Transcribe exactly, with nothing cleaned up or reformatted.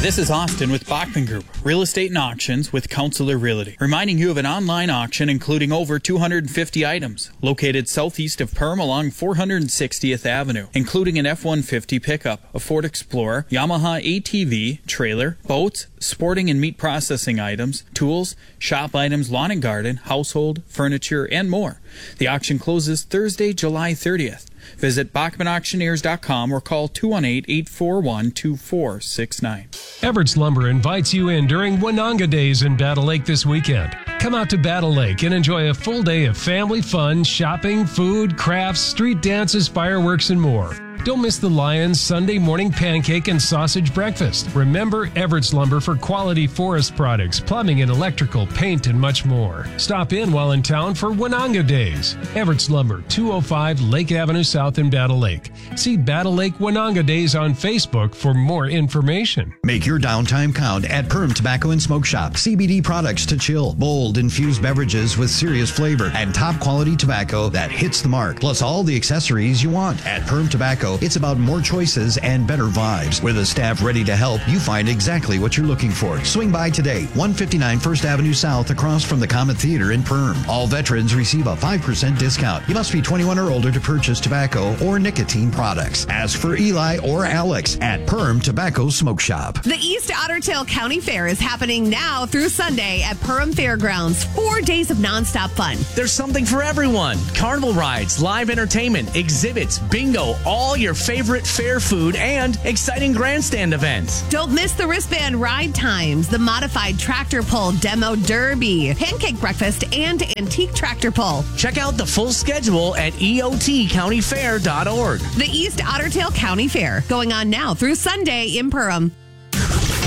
This is Austin with Bachman Group, Real Estate and Auctions with Counselor Realty, reminding you of an online auction including over two hundred fifty items, located southeast of Perm along four hundred sixtieth Avenue, including an F one fifty pickup, a Ford Explorer, Yamaha A T V, trailer, boats, sporting and meat processing items, tools, shop items, lawn and garden, household, furniture, and more. The auction closes Thursday, July thirtieth. Visit Bachman Auctioneers dot com or call two one eight, eight four one, two four six nine. Everett's Lumber invites you in during Winonga Days in Battle Lake this weekend. Come out to Battle Lake and enjoy a full day of family fun, shopping, food, crafts, street dances, fireworks, and more. Don't miss the Lions Sunday morning pancake and sausage breakfast. Remember Everett's Lumber for quality forest products, plumbing and electrical, paint, and much more. Stop in while in town for Winonga Days. Everett's Lumber, two oh five Lake Avenue South in Battle Lake. See Battle Lake Winonga Days on Facebook for more information. Make your downtime count at Perm Tobacco and Smoke Shop. C B D products to chill, bold infused beverages with serious flavor, and top quality tobacco that hits the mark. Plus all the accessories you want. At Perm Tobacco, it's about more choices and better vibes. With a staff ready to help, you find exactly what you're looking for. Swing by today, one fifty-nine First Avenue South, across from the Comet Theater in Perm. All veterans receive a five percent discount. You must be twenty-one or older to purchase tobacco or nicotine products. Ask for Eli or Alex at Perm Tobacco Smoke Shop. The East Otter Tail County Fair is happening now through Sunday at Perham Fairgrounds. Four days of nonstop fun. There's something for everyone. Carnival rides, live entertainment, exhibits, bingo, all your favorite fair food, and exciting grandstand events. Don't miss the wristband ride times, the modified tractor pull demo derby, pancake breakfast, and antique tractor pull. Check out the full schedule at E O T county fair dot org. The East Otter Tail County Fair, going on now through Sunday in Perham.